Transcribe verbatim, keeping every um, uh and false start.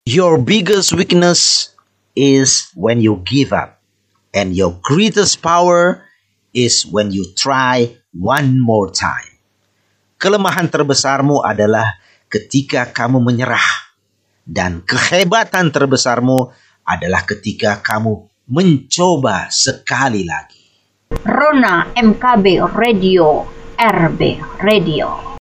Your biggest weakness is when you give up. And your greatest power is when you try one more time. Kelemahan terbesarmu adalah ketika kamu menyerah. Dan kehebatan terbesarmu adalah ketika kamu mencoba sekali lagi. Rona M K B Radio, R B Radio.